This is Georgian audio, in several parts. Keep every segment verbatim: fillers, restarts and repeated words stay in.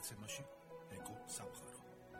გადაცემაში ეკო სამყარო.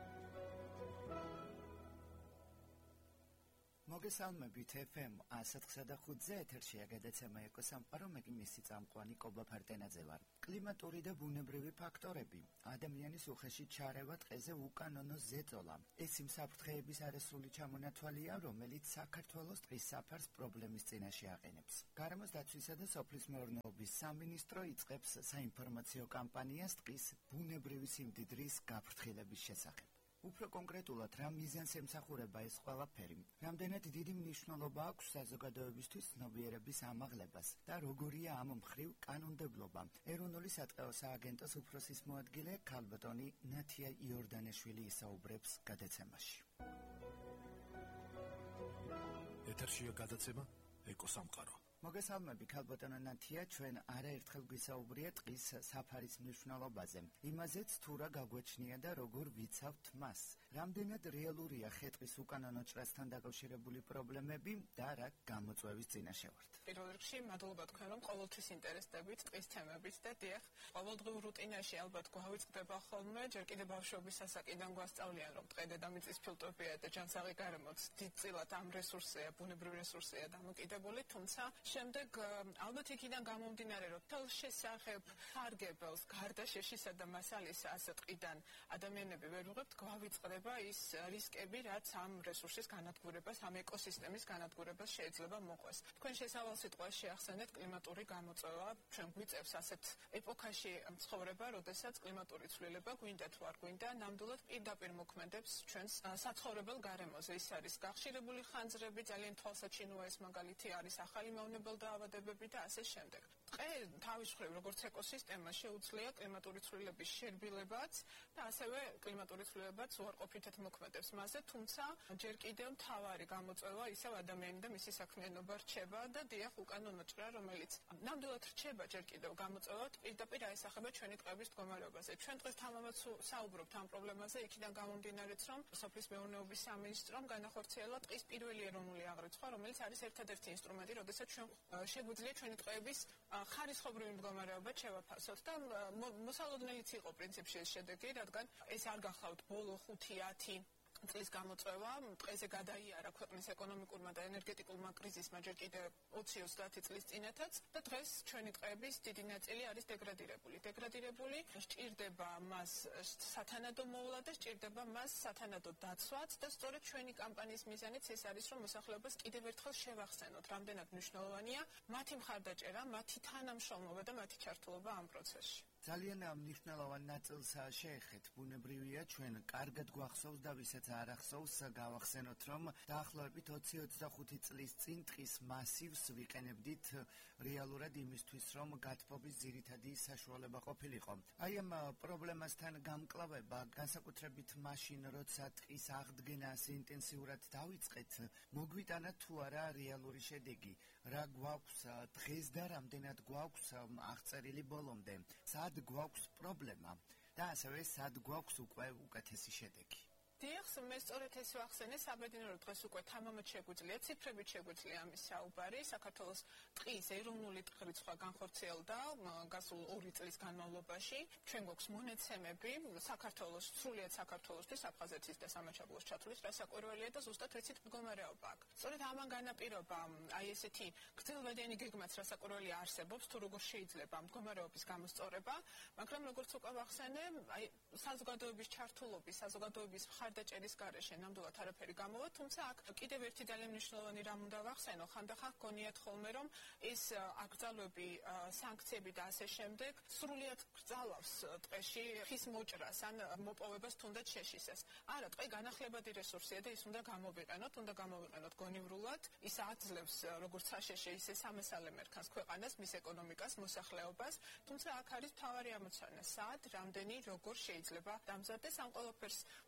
მოგესალმებით ეფ ემ ათს ოცდაოთხ ეთერშია გადაცემა ეკო სამყარო, მე კი მისი წამყვანი კობა ფარტენაძე ვარ. კლიმატური და ბუნებრივი ფაქტორები, ადამიანის უხეში ჩარევა ტყეზე უკანონო ზეწოლა. ეს იმ საფრთხეების არასრული ჩამონათვალია, რომელიც საქართველოს ტყის საფარს პრობლემის წინაშე აყენებს. გარემოს დაცვისა და სოფლის მეურნეობის სამინისტრო იწყებს საინფორმაციო კამპანიას ტყის ბუნებრივი სიმდიდრის გაფრთხილების შესახებ. უფრო კონკრეტულად, რა მიზანს ემსახურება ეს ყველაფერი, რამდენად დიდი მნიშვნელობა აქვს საზოგადოებისთვის ცნობიერების ამაღლებას და როგორია ამ მხრივ კანონმდებლობა. ეროვნული სატყეო სააგენტოს უფროსის მოადგილე ქალბატონი ნათია იორდანეშვილი ისაუბრებს გადაცემაში. ეთერშია გადაცემა ეკო სამყარო. მოგესალმები ქალბატონო ნათია, ჩვენ არაერთხელ გვისაუბრია ტყის საფარის მნიშვნელობაზე, იმაზეც თუ რა გაგვაჩნია და როგორ ვიცავთ მას. რამდენად რეალურია ხე-ტყის უკანონო ჭრასთან დაკავშირებული პრობლემები და რა გამოწვევის წინაშე ვართ? პირველ რიგში მადლობა თქვენ, რომ ყოველთვის ინტერესდებით ტყის თემებით და დიახ, ყოველდღიურ რუტინაში ალბათ გვავიწყდება ხოლმე, ჯერ კიდევ ბავშვობის ასაკიდან გვასწავლიან, რომ ტყე დედამიწის ფილტვებია და ჯანსაღი გარემოც დიდწილად ამ რესურსია, ბუნებრივი რესურსია დამოკიდებული, თუმცა შემდეგ ალბათ იქიდან გამომდინარე, რომ თელ შესახებ ხარგებელს, გარდა შეშისა და მასალისა ასე ტყიდან ადამიანები ვერ უღებთ, გვავიწყდება ის რისკები, რაც ამ რესურსის განადგურებას, ამ ეკოსისტემის განადგურებას შეიძლება მოყვეს. თქვენ შესავალ სიტყვას შეახსენეთ კლიმატური გამოწვევა, ჩვენ გვიწევს ასეთ ეპოქაში ცხოვრება, როდესაც კლიმატური ცვლილება გვინდა თუ არ გვინდა, ნამდვილად პირდაპირ მოქმედებს ჩვენს საცხოვრებელ გარემოზე. ის არის გახშირებული ხანძრები, ძალიან თვალსაჩინოა ეს მაგალითი არის ახალი მავნებელ დაავადებები და ასე შემდეგ. ტყე თავის მხრივ როგორც ეკოსისტემა შეუძლია კლიმატური ცვლილებების შერბილებაც და ასევე კლიმატური ცვლილებაც უარყოფითად მოქმედებს მასზე, თუმცა ჯერ კიდევ მთავარი გამოწვევა ისევ ადამიანი და მისი საქმიანობა რჩება და დიახ უკანონო ჭრა, რომელიც ნამდვილად რჩება ჯერ კიდევ გამოწვევად, პირდაპირ აესახება ჩვენი ტყეების მდგომარეობაზე. ჩვენ დღეს თამამად საუბრობთ ამ პრობლემაზე, იქიდან გამომდინარეც, რომ სოფლის მეურნეობის სამინისტრომ განახორციელა ტყის პირველი ეროვნული აღრიცხვა, რომელიც არის ერთადერთი ინსტრუმენტი, როდესაც ჩვენ შეგვიძლია ჩვენი ტყეების ხარისხობრივი მდგომარეობა შევაფასოთ და მოსალოდნელიც იყო პრინციპში ეს შედეგი, რადგან ეს არ გახლავთ ბოლო ხუთი ათი წლის გამოწვევა, ტყეზე გადაიარა ქვეყნის ეკონომიკურმა და ენერგეტიკულმა კრიზისმა ჯერ კიდევ ოცი ოცდაათი წლის წინათაც და დღეს ჩვენი ტყეების დიდი ნაწილი არის დეგრადირებული. დეგრადირებული, სჭირდება მას სათანადო მოვლა და სჭირდება მას სათანადო დაცვაც და სწორედ ჩვენი კამპანიის მიზანიც ეს არის, რომ მოსახლეობას კიდევ ერთხელ შევახსენოთ, რამდენად მნიშვნელოვანია მათი მხარდაჭერა, მათი თანამშრომლობა და მათი ჩართულობა ამ პროცესში. ძალიან მნიშვნელოვან ნაწილს შეეხეთ. ბუნებრივია, ჩვენ კარგად გვახსოვს და ვისაც არ ახსოვს, გავახსენოთ, რომ დაახლოებით ოცი ოცდახუთი წლის წინ ტყის მასივს ვიყენებდით რეალურად იმისთვის, რომ გათბობის ძირითადი საშუალება ყოფილიყო. აი ამ პრობლემასთან გამკლავება, განსაკუთრებით მაშინ, როცა ტყის აღდგენა ასე ინტენსიურად დავიწყეთ, მოგვიტანა თუ არა რეალური შედეგი, რა გვაქვს დღეს და რამდენად გვაქვს აღწერილი ბოლომდე. სად გვაქვს პრობლემა და ასევე სად გვაქვს უკვე უკეთესი შედეგი. დიახ, მე სწორედ ეს ვახსენე, საბედინო რომ დღეს უკვე თამამად შეგვიძლია, ციფრებით შეგვიძლია ამის საუბარი. საქართველოს ტყის ეროვნული ტყრიცხვა განხორციელდა გასულ ორი წლის განმავლობაში. ჩვენ გვაქვს მონაცემები საქართველოს, სრულიად საქართველოსთვის, აფხაზეთის და სამაჩაბლოს ჩათვლის რასაკვირველია და ზუსტად ვიცით მდგომარეობა აქვს. სწორედ ამან განაპირობა აი ესეთი გრძელვადიანი გეგმაც რასაკვირველია არსებობს, თუ როგორ შეიძლება მდგომარეობის გამოსწორება, მაგრამ როგორც უკვე ვახსენე, აი საზოგადოების ჩართულობის, საზოგადოების მხარდაჭერის გარეშე ნამდვილად არაფერი გამოვა, თუმცა აქ კიდევ ერთი ძალიან მნიშვნელოვანი რამ უნდა ვახსენო, ხანდახან გქონიათ ხოლმე, რომ ეს აკრძალვები, სანქციები და ასე შემდეგ სრულიად გრძალავს ტყეში ხის მოჭრას ან მოპოვებას თუნდაც შეშისას. არა, ტყე განახლებადი რესურსია და ის უნდა გამოვიყენოთ, უნდა გამოვიყენოთ გონივრულად, ის აძლევს როგორც საშეშე, ისე სამესალე მერქანს ქვეყანას, მის ეკონომიკას, მოსახლეობას, თუმცა აქ არის მთავარი ამოცანა, სად, რამდენი, როგორ შეიძლება დამზადდეს ამ ყველაფერს უძღვება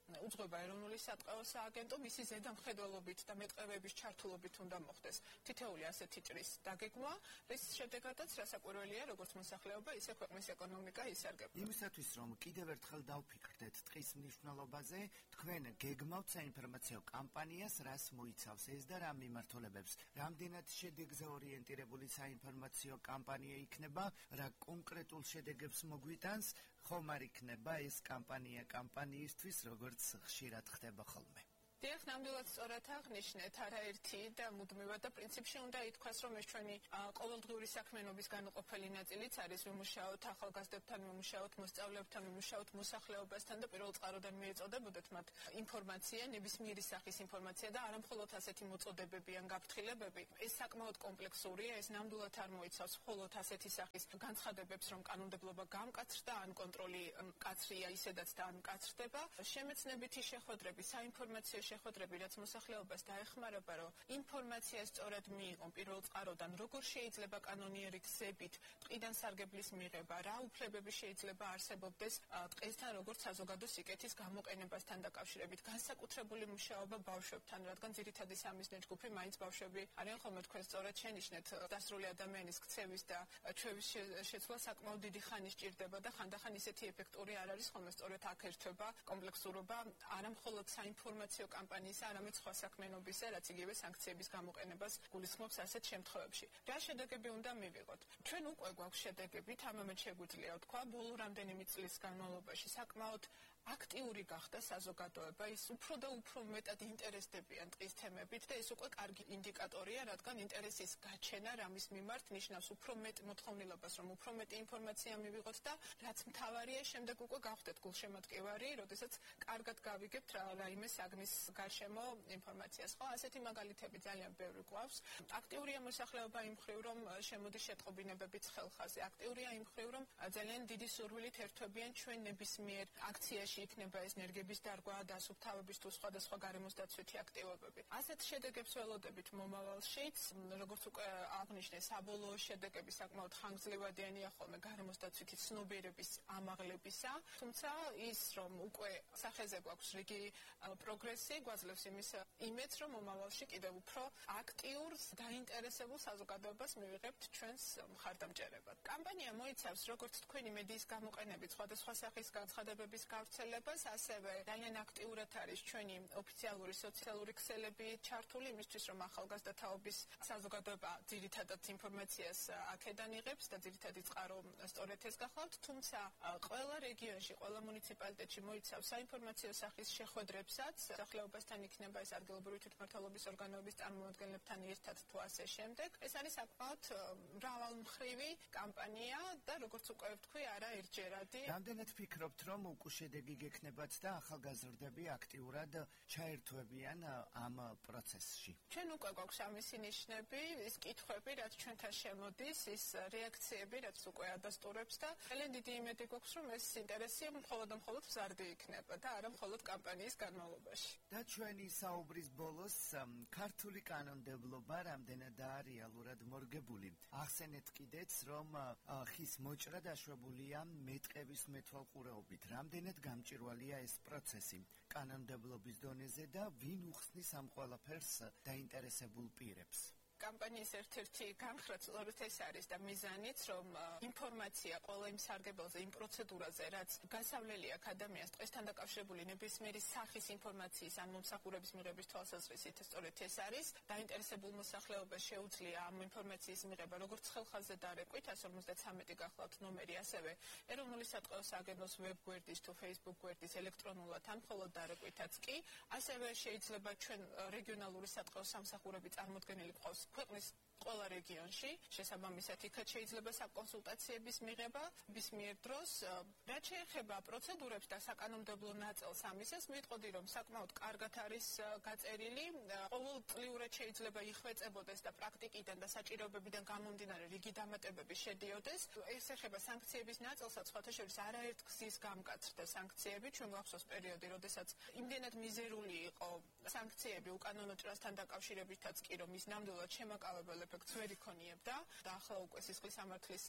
მუშაობა ეროვნული სატყეო სააგენტო მისი ზედამხედველობით და მეტყევების ჩართულობით უნდა მოხდეს. თითეული ასეთი ჭრის დაგეგმვა, რის შედეგადაც რასაკვირველია, როგორც მოსახლეობა, ისე ქვეყნის ეკონომიკა ისარგებლება. იმისათვის, რომ კიდევ ერთხელ დავფიქრდეთ ტყის მნიშვნელობაზე, თქვენ გეგმავთ საინფორმაციო კამპანიას, რას მოიცავს ეს და რა მიმართულებებს? რამდენად შედეგზე ორიენტირებული საინფორმაციო კამპანია იქნება, რა კონკრეტულ შედეგებს მოგვიტანს, ხომ არ იქნება ეს კამპანია კამპანიისთვის, როგორც ხშირად ხდება ხოლმე? დიახ, ნამდვილად სწორად აღნიშნეთ, არაერთი და მუდმივად და პრინციპში უნდა ითქვას, რომ ეს ჩვენი ყოველდღიური საქმიანობის განუყოფელი ნაწილიც არის ვიმუშაოთ ახალგაზრდებთან, ვიმუშაოთ მოსწავლეებთან, ვიმუშაოთ მოსახლეობასთან და პირველ წყაროდან მიეწოდებოდეთ მათ ინფორმაცია, ნებისმიერი სახის ინფორმაცია და არა მხოლოდ ასეთი მოწოდებები ან გაფრთხილებები. ეს საკმაოდ კომპლექსურია, ეს ნამდვილად არ მოიცავს მხოლოდ ასეთი სახის განცხადებებს, რომ კანონმდებლობა გამკაცრდა, ან კონტროლი მკაცრია ისედაც და ან მკაცრდება. შემეცნებითი შეხვედრები, საინფორმაციო შეხვედრები, რაც მოსახლეობას დაეხმარება, რომ ინფორმაცია სწორად მიიღონ პირველ წყაროდან, როგორ შეიძლება კანონიერი გზებით ტყიდან სარგებლის მიღება, რა უფლებები შეიძლება არსებობდეს ტყესთან, როგორც საზოგადო სიკეთის გამოყენებასთან დაკავშირებით, განსაკუთრებული მუშაობა ბავშვებთან, რადგან ძირითადი სამიზნე ჯგუფი მაინც ბავშვები არიან, ხოლმე თქვენ სწორად შენიშნეთ, დასრული ადამიანის ქცევის და ჩვევის შეცვლა საკმაოდ დიდი ხანი სჭირდება და ხანდახან ისეთი ეფექტური არ არის, ხოლმე სწორედ აქ ერთვება კომპლექსურობა არა მხოლოდ საინფორმაციო კამპანიისა, არამედ სხვა საქმიანობისა, რაც იგივე სანქციების გამოყენებას გულისხმობს ასეთ შემთხვევებში. რა შედეგები უნდა მივიღოთ? ჩვენ უკვე გვაქვს შედეგები, თამამად შეგვიძლია ვთქვა, ბოლო რამდენიმე წლის განმავლობაში საკმაოდ აქტიური გახდა საზოგადოება, ის უფრო და უფრო მეტად ინტერესდებიან ტყის თემებით და ეს უკვე კარგი ინდიკატორია, რადგან ინტერესის გაჩენა რამის მიმართ ნიშნავს უფრო მეტ მოთხოვნილებას, რომ უფრო მეტი ინფორმაცია მივიღოთ და რაც მთავარია, შემდეგ უკვე გავხდეთ გულშემატკივარი, როდესაც კარგად გავიგებთ რაიმე საგნის გარშემო ინფორმაციას. ხო, ასეთი მაგალითები ძალიან ბევრი გვაქვს. აქტიურია მოსახლეობა იმ მხრივ, რომ შემოდის შეტყობინებებიც ხელხაზე. აქტიურია იმ მხრივ, რომ ძალიან დიდი სურვილით ერთვებიან ჩვენ ნებისმიერ აქციაში იქნება ეს ენერგიების დარგვა, დასუფთავების თუ სხვადასხვა გარემოს დაცვითი აქტივობები. ასეთ შედეგებს ველოდებით მომავალშიც, როგორც უკვე აღნიშნე, საბოლოო შედეგები საკმაოდ ხანგრძლივადიანია ხოლმე გარემოს დაცვითი ცნობიერების ამაღლებისა, თუმცა ის, რომ უკვე სახეზე გვაქვს რიგი პროგრესი, გვაძლევს იმის იმედს, რომ მომავალში კიდევ უფრო აქტიურ, დაინტერესებულ საზოგადოებას მივიღებთ ჩვენს მხარდამჭერებად. კამპანია მოიცავს როგორც თქვენი მედიის გამოყენებით სხვადასხვა სახის განცხადებების გავრცელებას, ასევე ძალიან აქტიურად არის ჩვენი ოფიციალური სოციალური ქსელები ჩართული იმისთვის, რომ ახალგაზრდა თაობის საზოგადოება ძირითადად ინფორმაციას აქედან იღებს და ძირითადი წყარო სწორედ ეს გახლავთ, თუმცა ყველა რეგიონში, ყველა მუნიციპალიტეტში მოიცავს საინფორმაციო სახის შეხვედრებსაც, მოსახლეობასთან იქნება ეს ადგილობრივი თვითმმართველობის ორგანოების წარმომადგენლებთან ერთად თუ ასე შემდეგ. ეს არის საკმაოდ მრავალმხრივი კამპანია და როგორც უკვე ვთქვი, არა ერთჯერადი. რამდენად ფიქრობთ, რომ უკვე შედეგი გექნებათ და ახალგაზრდები აქტიურად ჩაერთვებიან ამ პროცესში? ჩვენ უკვე გვაქვს ამისი ნიშნები, ის კითხვები, რაც ჩვენთან შემოდის, ის რეაქციები, რაც უკვე ადასტურებს და ძალიან დიდი იმედი გვაქვს, რომ ეს ინტერესი მხოლოდ და მხოლოდ მზარდი იქნება და არა მხოლოდ კამპანიის განმავლობაში. და ჩვენი საუბრის ბოლოს ქართული კანონმდებლობა რამდენადაა რეალურად მორგებული? ახსენეთ კიდეც, რომ ხის მოჭრა დაშვებულია მეტყევის მეთვალყურეობით. რამდენად გამჭვირვალეა ეს პროცესი კანონმდებლობის დონეზე და ვინ უხსნის ამ ყველაფერს დაინტერესებულ პირებს? კამპანიის ერთ-ერთი განხრა სწორედ ეს არის და მიზანიც, რომ ინფორმაცია ყველა იმ სარგებელზე, იმ პროცედურაზე, რაც გასავლელი აქვს ადამიანს ტყესთან დაკავშირებული ნებისმიერი სახის ინფორმაციის ან მომსახურების მიღების თვალსაზრისით, სწორედ ეს არის. დაინტერესებულ მოსახლეობას შეუძლია ამ ინფორმაციის მიღება როგორც ხელხაზე დარეკვით, ას ორმოცდათრამეტი გახლავთ ნომერი, ასევე ეროვნული სატყეო სააგენტოს ვებგვერდის თუ Facebook გვერდის ელექტრონულად ან მხოლოდ დარეკვითაც კი, ასევე შეიძლება ჩვენ რეგიონალური სატყეო სამსახურები წარმოდგენილი ყავს ქვეყნის ყველა რეგიონში, შესაბამისად იქაც შეიძლება საკონსულტაციების მიღება ბისმიერ დროს. რაც შეეხება პროცედურებს და საკანონმდებლო ნაწილს ამისას, მივიტყოდი, რომ საკმაოდ კარგად არის გაწერილი, ყოველწლიურად შეიძლება იხვეწებოდეს და პრაქტიკიდან და საჭიროებებიდან გამომდინარე რიგი დამატებები შედიოდეს. ეს ეხება სანქციების ნაწილსაც, სხვათა შორის არაერთ გზის გამკაცრდა სანქციები, ჩვენ გვახსოვს პერიოდი, როდესაც იმდენად მიზერული იყო სანქციები უკანონო ჭრასთან დაკავშირებითაც კი, რომ ის ნამდვილად შემაკავებელ ეფექტს ვერ იქონიებდა და ახლა უკვე სისხლის სამართლის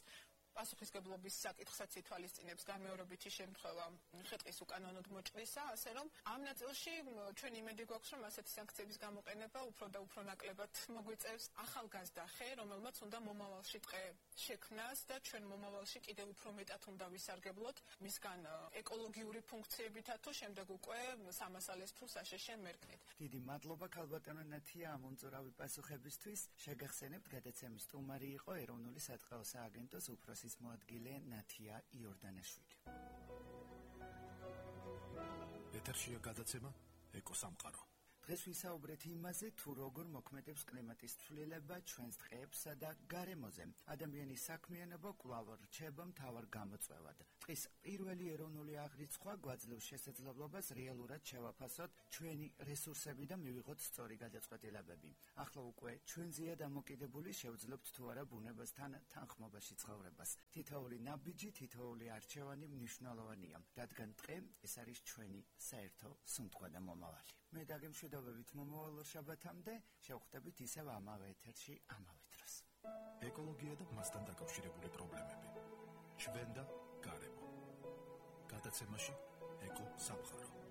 პასუხისგებლობის საკითხსაც ითვალისწინებს გამეორებითი შემთხვევა ხე-ტყის უკანონოდ მოჭრისა, ასე რომ ამ ნაწილში ჩვენ იმედი გვაქვს, რომ ასეთი სანქციების გამოყენება უფრო და უფრო ნაკლებად მოგვიწევს ახალგაზრდა ხე, რომელმაც უნდა მომავალში ტყე შექმნას და ჩვენ მომავალში კიდევ უფრო მეტად უნდა ვისარგებლოთ მისგან ეკოლოგიური ფუნქციებითა თუ შემდეგ უკვე სამასალეს თუ საშეშე მერქნით. დიდი მადლობა ქალბატონო ნათია ამ უმწურავი პასუხებისთვის. შეგახსენებთ, გადაცემის სტუმარი იყო ეროვნული სატყეო სააგენტოს უფროსის მოადგილე ნათია იორდანაშვილი. ეთერშია გადაცემა ეკოსამყარო. დღეს ვისაუბრეთ იმაზე, თუ როგორ მოქმედებს კლიმატის ცვლილება ჩვენს ტყეებსა და გარემოზე. ადამიანის საქმიანობა კვლავ რჩება მთავარ გამოწვევად. ტყის პირველი ეროვნული აღრიცხვა გვაძლევს შესაძლებლობას რეალურად შევაფასოთ ჩვენი რესურსები და მივიღოთ სწორი გადაწყვეტილებები. ახლა უკვე ჩვენზეა დამოკიდებული შევძლებთ თუ არა ბუნებასთან თანხმობაში ცხოვრებას. თითოეული ნაბიჯი, თითოეული არჩევანი მნიშვნელოვანია, რადგან ტყე ეს არის ჩვენი საერთო სუნთქვა და მომავალი. მე დაგემშვიდობებით მომავალ შაბათამდე, შევხვდებით ისევ ამავე ეთერში, ამავე დროს. ეკოლოგია და მასთან დაკავშირებული პრობლემები. ჩვენ და გარემო. გადაცემაში ეკო სამყარო.